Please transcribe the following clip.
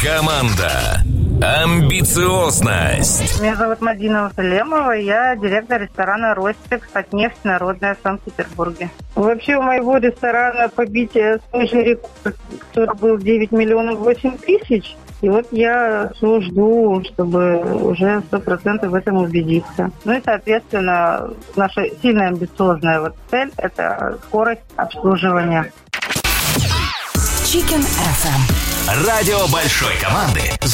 Команда. Амбициозность. Меня зовут Мадина Салемова, я директор ресторана «Ростик», «Татнефть», Народная, в Санкт-Петербурге. Вообще у моего ресторана побитие свой же рекорд, который был 9 миллионов 8 тысяч. И вот я все жду, чтобы уже 100% в этом убедиться. Ну и, соответственно, наша сильная амбициозная цель – это скорость обслуживания. Chicken FM. Радио большой команды.